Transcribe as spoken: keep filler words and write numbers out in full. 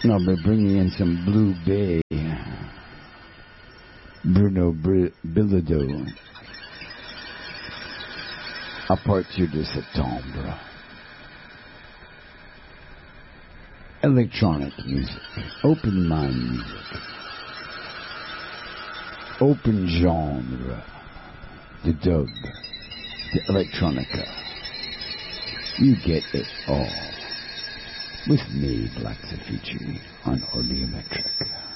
I'll be bringing in some Blue Bay, Bruno Br- Bilodeau, à partir de septembre. Electronic music, open mind music, open genre, the dub, the electronica. You get it all. With me, Black the Feature, on Audiometric.